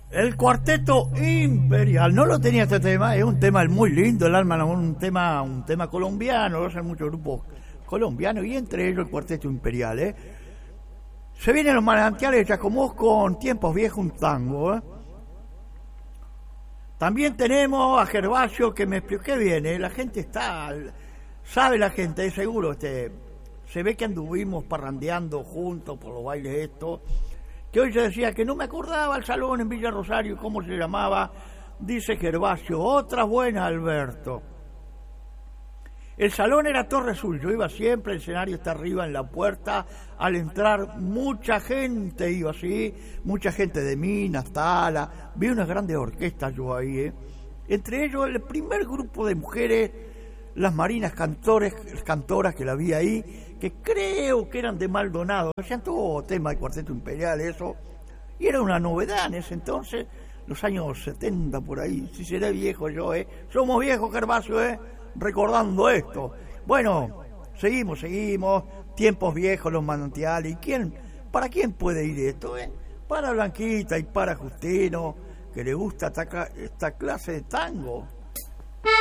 El Cuarteto Imperial, no lo tenía este tema, es un tema muy lindo, el alma, un tema colombiano, lo hacen muchos grupos colombianos y entre ellos el Cuarteto Imperial, ¿eh? Se vienen los manantiales de Chascomús con Tiempos Viejos, un tango, ¿eh? También tenemos a Gervasio que me expliqué bien, ¿eh? La gente sabe la gente, seguro, se ve que anduvimos parrandeando juntos por los bailes estos, que hoy se decía que no me acordaba el salón en Villa Rosario, cómo se llamaba, dice Gervasio, otra buena Alberto. El salón era Torre Azul, yo iba siempre, el escenario está arriba en la puerta, al entrar mucha gente iba así, mucha gente de Minas, Tala, vi unas grandes orquestas yo ahí, ¿eh? Entre ellos el primer grupo de mujeres, las marinas cantoras que la vi ahí, que creo que eran de Maldonado, hacían todo tema de Cuarteto Imperial, eso, y era una novedad en ese entonces, los años 70 por ahí, si seré viejo yo, somos viejos, Gervasio, recordando esto. Bueno, seguimos, tiempos viejos, los manantiales, ¿y para quién puede ir esto, Para Blanquita y para Justino, que le gusta esta clase de tango.